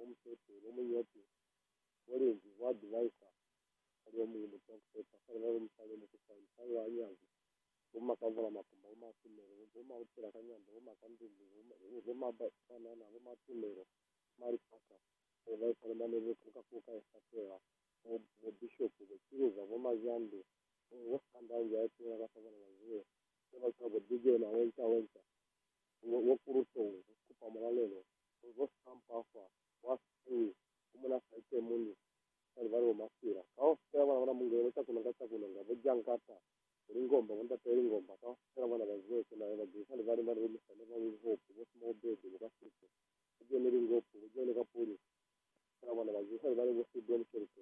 umsetu umunyoti olenzi wa device aliyo mu mutoketa sala umsale mu kusanya sala wanyazi uma kavula makumba uma tumero uma utira kanyamba uma kandumbu uma bana na uma tumero mari paka vai para mane kukafuka esatera o bishop o kiruza uma yande o skanda ya tira kasaba na zwe sema kwa DJ na wenta wo kuruto kupa malalelo wo stampa fa wasi umuna saite muni salvaro masira kao sera wana mungere takunanga bojangata ingomba wanda teri ingomba kao sera wana bazwe kuna eva gisa bari bari musane ba wihopu wo small baby bakasirike uje muri ngopu uje ne kapuri sera wana bazwe bari wo sidon serike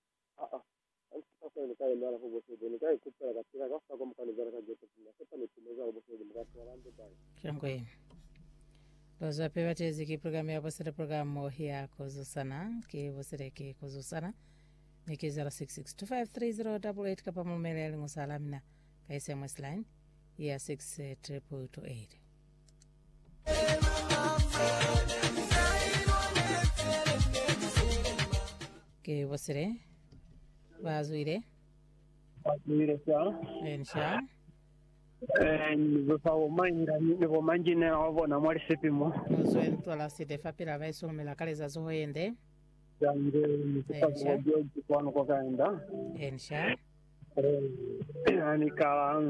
anti kai ndara ko bo sidon kai kupera katira ka ko mkani baraka jote na sepa ni tumeza bo sidon mkati walande bai shangwe loza pewa tezi ki programu ya basira programu ya kuzusana ki basira ki kuzusana niki 0662530888 kapa mulmele ya lingu salamina ka SMS line ya 62228 ki basira bazuire sa ensha nizo mainga nivo manjine wabona mwali sepimo nozwe ntwala side fapira vaisomela kale zazohoyende yange nikupajo kwano kwa kaenda ensha anika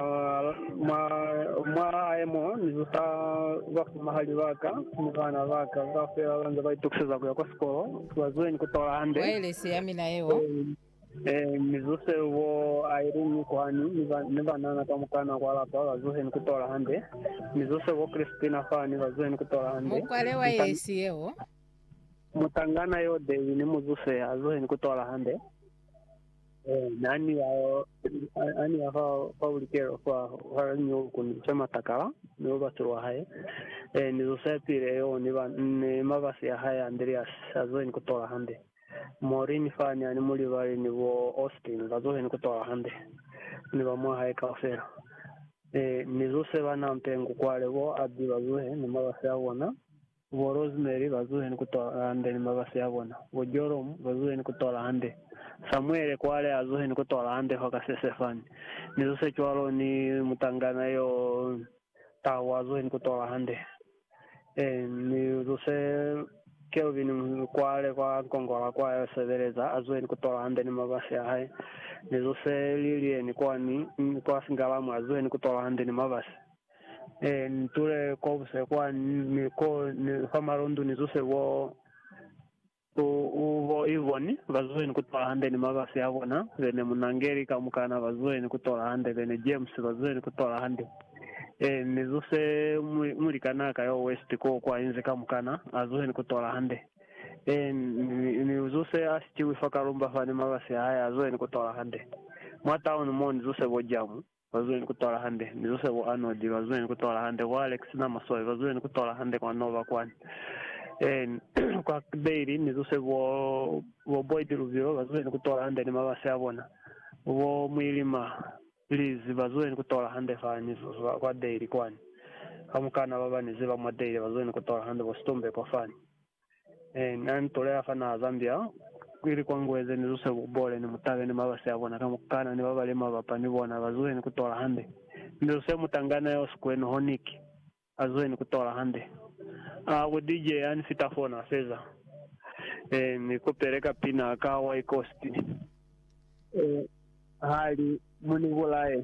mwa emo nizuta wafu mahali waka mwana waka wafela wanza baitukusiza kwa skolo wazwe nikutola ande waile siyamina ewo mizuse wo airini kwani nibanana kamukana kwa lapa wazuhe nikutola hande mizuse wo Christina fani wazuhe nikutola hande mukwale wa yesi ewo mutangana yo de ni muzuse azuhe nikutola hande nani ya publikero kwa haranyo kunchema takala niwo baturwa haye nizuse pire yo ni mabasi ya haya Andreas azuhe nikutola hande Morini fani ani muri bari nibo Austin bazohe nikutola hande nibamwa haye kafera nizuse bana mpengu kwale bo adi bazohe nimabasi yabona bo Rosemary bazohe nikutola hande nimabasi yabona bo Jorom bazohe nikutola hande Samuel kwale azohe nikutola hande hoka sesefani nizuse chwalo ni mutangana yo tawa azohe nikutola hande nizuse Kelvin kwale kwa kongola kwa severeza azoe nikutola hande ni mabasi ya hai nizuse lilie ni kwani kwa singalamu azoe nikutola hande ni mabasi ntule kobuse kwa ni ko ni famarondu nizuse wo Ivoni bazoe nikutola hande ni mabasi yabona bene munangeri kamukana bazoe nikutola hande bene James bazoe nikutola hande nizuse muri kanaka yo west ko kwa inze kamukana azuhe nikutola hande nizuse asichiwe fakarumba fani mabasi haya azuhe nikutola hande mwatauni mo nizuse bojamu azuhe nikutola hande nizuse bo Arnold azuhe nikutola hande wa Alex na Masoe azuhe nikutola hande kwa Nova kwani kwa Daily nizuse bo Boy Diruvio azuhe nikutola hande ni mabasi yabona bo Mwilima Please bazoe nikutola hande fani kwa Daily kwani kamukana baba niziba mu Daily bazoe nikutola hande bostombe kwa fani nantolea fana Zambia kwiri kwangweze nizuse bubole ni mutabe ni mabasi yabona kamukana ni baba lema bapa ni bona bazoe nikutola hande nizuse mutangana yo skweno honiki azoe nikutola hande wo DJ yani sitafona feza nikupeleka pina akawa ikosti hali muni vulae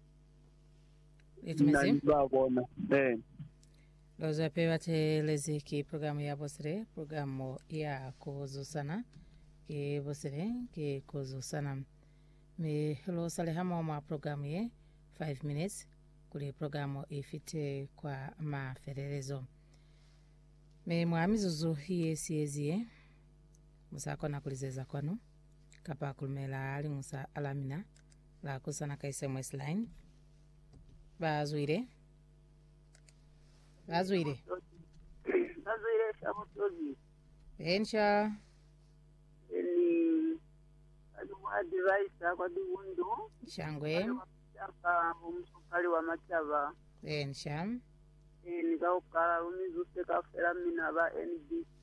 itumezi babona loza pewa telezi ki programu ya bosire programu ya kuzusana ki bosire ki kuzusana me lo sale hama ma programu ye 5 minutes kuli programu ifite kwa mafererezo me mwamizuzu hiye siezie musako na kulizeza kwano kapa kulmela ali musa alamina la kusana ka SMS line bazuire shamutozi ensha ni alwa device kwa diwundo shangwe hapa umsukali wa mataba ensha nikauka umizuse kafera mina ba NB